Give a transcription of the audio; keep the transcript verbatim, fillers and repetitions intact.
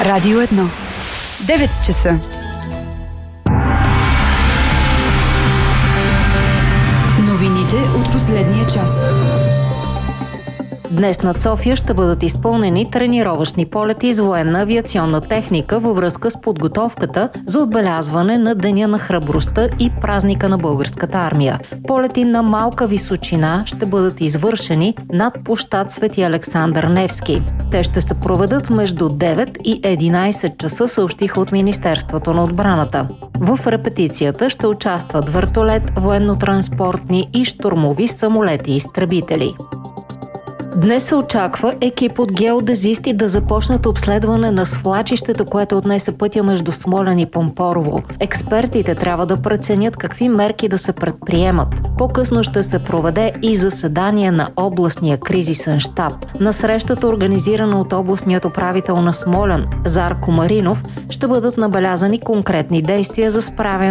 Радио едно. девет часа. Новините от последния час. Днес над София ще бъдат изпълнени тренировъчни полети с военна авиационна техника във връзка с подготовката за отбелязване на Деня на храбростта и празника на българската армия. Полети на малка височина ще бъдат извършени над площад Свети Александър Невски. Те ще се проведат между девет и единайсет часа, съобщиха от Министерството на отбраната. В репетицията ще участват вертолет, военно-транспортни и щурмови самолети и изтребители. Днес се очаква екип от геодезисти да започнат обследване на свлачището, което отнесе пътя между Смолян и Помпорово. Експертите трябва да преценят какви мерки да се предприемат. По-късно ще се проведе и заседание на областния кризисен щаб. На срещата, организирана от областният управител на Смолян Зарко Маринов, ще бъдат набелязани конкретни действия за справяне